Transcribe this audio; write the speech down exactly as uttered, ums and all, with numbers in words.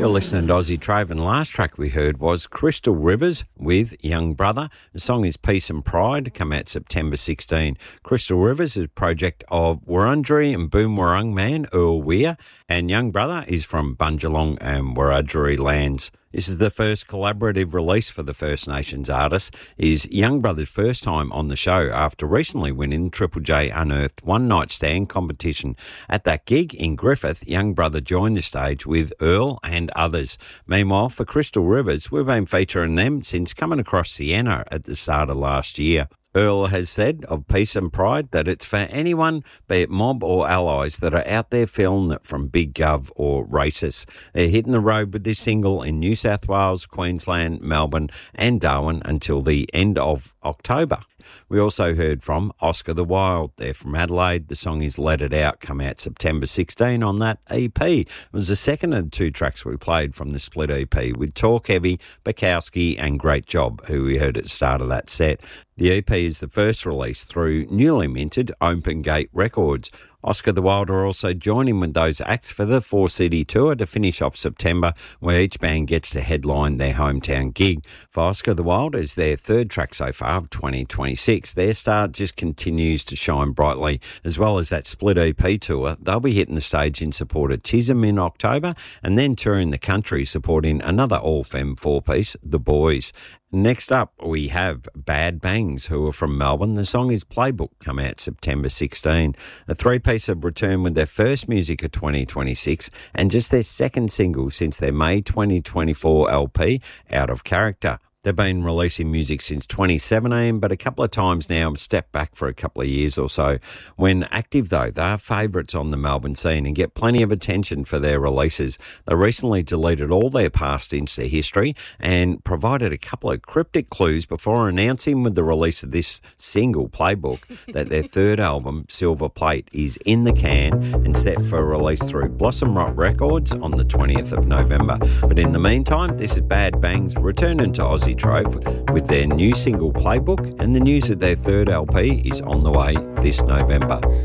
You're listening to Aussie Trove, and the last track we heard was Crystal Rivers with Young Brother. The song is Peace and Pride, come out September sixteenth. Crystal Rivers is a project of Wurundjeri and Boon Wurrung man Earl Weir, and Young Brother is from Bundjalung and Wiradjuri lands. This is the first collaborative release for the First Nations artist. It is Young Brother's first time on the show after recently winning the Triple J Unearthed One Night Stand competition. At that gig in Griffith, Young Brother joined the stage with Earl and others. Meanwhile, for Crystal Rivers, we've been featuring them since coming across Sienna at the start of last year. Earl has said of Peace and Pride that it's for anyone, be it mob or allies, that are out there feeling it from big gov or racist. They're hitting the road with this single in New South Wales, Queensland, Melbourne and Darwin until the end of October. We also heard from Oscar the Wild. They're from Adelaide. The song is Let It Out, come out September sixteenth on that E P. It was the second of the two tracks we played from the split E P with Talk Heavy, Bukowski and Great Job, who we heard at the start of that set. The E P is the first release through newly minted Open Gate Records. Oscar the Wild are also joining with those acts for the Four City Tour to finish off September, where each band gets to headline their hometown gig. For Oscar the Wild, as their third track so far of twenty twenty-six, their star just continues to shine brightly. As well as that split E P tour, they'll be hitting the stage in support of Tism in October and then touring the country supporting another all-femme four-piece, The Boys. Next up, we have Bad Bangs, who are from Melbourne. The song is Playbook, come out September sixteenth. A three-piece have returned with their first music of twenty twenty-six and just their second single since their May twenty twenty-four L P, Out of Character. They've been releasing music since twenty seventeen, but a couple of times now stepped back for a couple of years or so. When active, though, they are favourites on the Melbourne scene and get plenty of attention for their releases. They recently deleted all their past Insta history and provided a couple of cryptic clues before announcing with the release of this single, Playbook, that their third album, Silver Plate, is in the can and set for release through Blossom Rock Records on the twentieth of November. But in the meantime, this is Bad Bangs returning to Aussie Trove with their new single Playbook, and the news that their third L P is on the way this November.